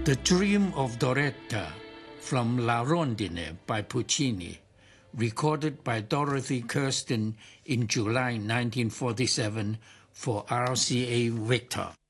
The Dream of Doretta from La Rondine by Puccini, recorded by Dorothy Kirsten in July 1947 for RCA Victor.